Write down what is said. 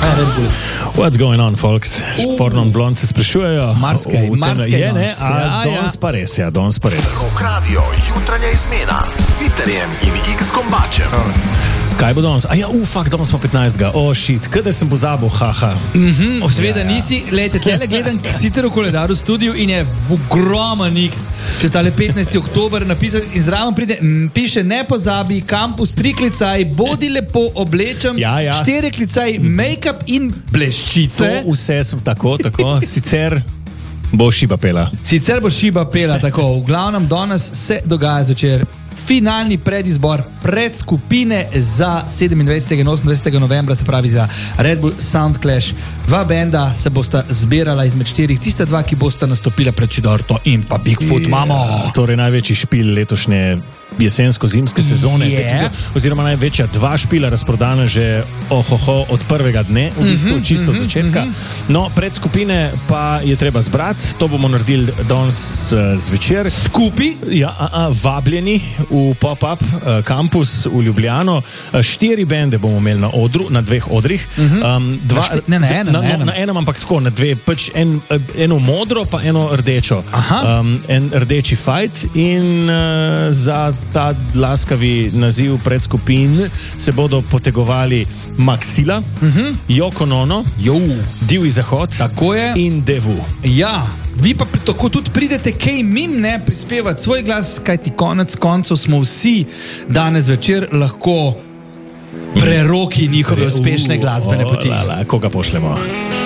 What's going on, folks? Pornon blond se sprašujejo. Marskaj je, ne? danes. Danes pa res, ja, danes pa res. Rock Radio, jutranja izmena s Sitterjem in X-Kombačem. Kaj bo danes? Danes smo 15. Shit, kdaj sem pozabil, haha. Seveda nisi, lejte, tle gledam Sitter v koledaru studiu in je ogromen X. Če stale 15. oktober napisal in zraven piše ne pozabi, kampus, 3 klicaj, bodi lepo oblečem, 4 klicaj, make-up in bleščice. To vse sem tako, sicer bo šiba pela. Tako. V glavnem danes se dogaja zvečer finalni predizbor predskupine za 27. in 28. novembra, se pravi za Red Bull Sound Clash. 2 benda se bosta zbirala izmed 4, tiste 2, ki bosta nastopila pred Čidorto in pa Bigfoot mamo. Torej največji špil letošnje jesensko-zimske sezone, oziroma največja 2 špila razprodana že od prvega dne, v bistvu čisto od začetka. No, predskupine pa je treba zbrati, to bomo naredili danes zvečer. Skupaj? Vabljeni v pop-up kampus v Ljubljano. 4 bende bomo imeli na odru, na 2 odrih. Na enem, ampak tako, na 2, pač eno modro pa eno rdečo. En rdeči fight in za ta laskavi naziv predskupin se bodo potegovali Maxila, Yoko Ono, Divji Zahod in Devu. Ja, vi pa tako tudi pridete kaj mim, ne, prispevati svoj glas, kajti konec koncev smo vsi danes večer lahko preroki njihove uspešne glasbene poti. Koga pošljemo?